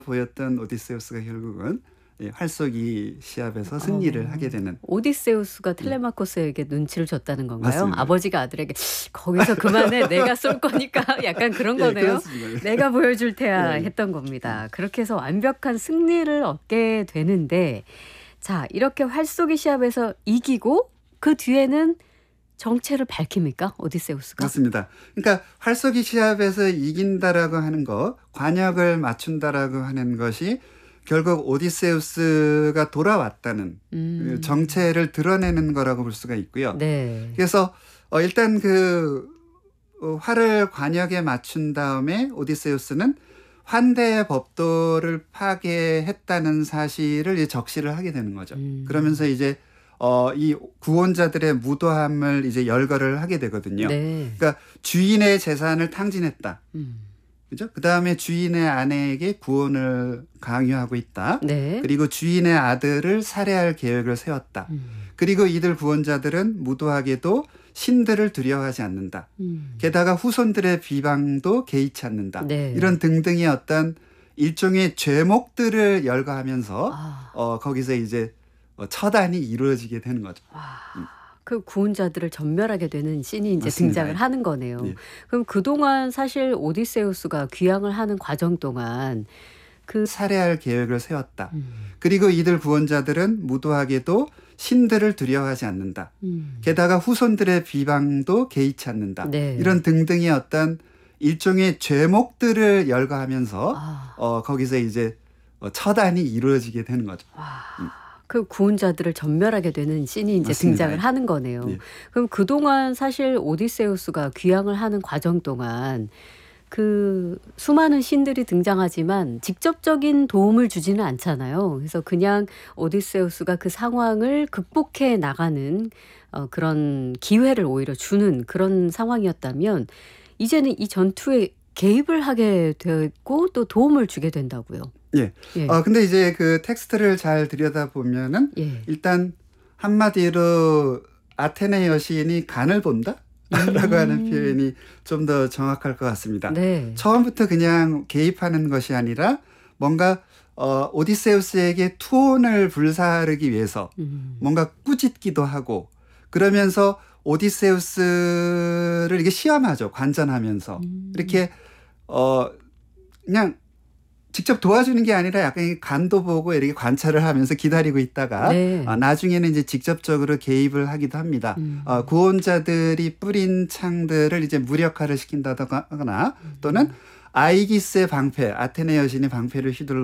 보였던 오디세우스가 결국은 활쏘기 시합에서 승리를 하게 되는. 오디세우스가 텔레마코스에게 눈치를 줬다는 건가요? 맞습니다. 아버지가 아들에게 거기서 그만해 내가 쏠 거니까 약간 그런 거네요. 그렇습니다. 내가 보여줄 테야 예. 했던 겁니다. 그렇게 해서 완벽한 승리를 얻게 되는데 자 이렇게 활쏘기 시합에서 이기고 그 뒤에는 정체를 밝힙니까? 오디세우스가? 그렇습니다. 그러니까 활쏘기 시합에서 이긴다라고 하는 거, 관역을 맞춘다라고 하는 것이 결국 오디세우스가 돌아왔다는 정체를 드러내는 거라고 볼 수가 있고요. 네. 그래서 일단 그 활을 관역에 맞춘 다음에 오디세우스는 환대의 법도를 파괴했다는 사실을 이제 적시를 하게 되는 거죠. 그러면서 이제 이 구원자들의 무도함을 이제 열거를 하게 되거든요. 네. 그러니까 주인의 재산을 탕진했다. 그죠? 그 다음에 주인의 아내에게 구원을 강요하고 있다. 네. 그리고 주인의 아들을 살해할 계획을 세웠다. 그리고 이들 구원자들은 무도하게도 신들을 두려워하지 않는다. 게다가 후손들의 비방도 개의치 않는다. 네. 이런 등등의 어떤 일종의 죄목들을 열거하면서 거기서 이제 처단이 이루어지게 되는 거죠. 그 구원자들을 전멸하게 되는 씬이 이제 맞습니다. 등장을 하는 거네요. 네. 그럼 그동안 사실 오디세우스가 귀향을 하는 과정 동안 그 살해할 계획을 세웠다. 그리고 이들 구원자들은 무도하게도 신들을 두려워하지 않는다. 게다가 후손들의 비방도 개의치 않는다. 네. 이런 등등의 어떤 일종의 죄목들을 열거하면서 거기서 이제 처단이 이루어지게 되는 거죠. 그 구원자들을 전멸하게 되는 씬이 이제 맞습니다. 등장을 하는 거네요. 네. 그럼 그동안 사실 오디세우스가 귀향을 하는 과정 동안 그 수많은 신들이 등장하지만 직접적인 도움을 주지는 않잖아요. 그래서 그냥 오디세우스가 그 상황을 극복해 나가는 그런 기회를 오히려 주는 그런 상황이었다면 이제는 이 전투에 개입을 하게 됐고 또 도움을 주게 된다고요. 예. 예. 근데 이제 그 텍스트를 잘 들여다보면은 예. 일단 한마디로 아테네 여신이 간을 본다? 라고 하는 표현이 좀 더 정확할 것 같습니다. 네. 처음부터 그냥 개입하는 것이 아니라 뭔가 오디세우스에게 투혼을 불사르기 위해서 뭔가 꾸짖기도 하고 그러면서 오디세우스를 이렇게 시험하죠. 관전하면서. 이렇게 그냥 직접 도와주는 게 아니라 약간 간도 보고 이렇게 관찰을 하면서 기다리고 있다가 네. 나중에는 이제 직접적으로 개입을 하기도 합니다. 구원자들이 뿌린 창들을 이제 무력화를 시킨다거나 또는 아이기스의 방패, 아테네 여신의 방패를 휘둘러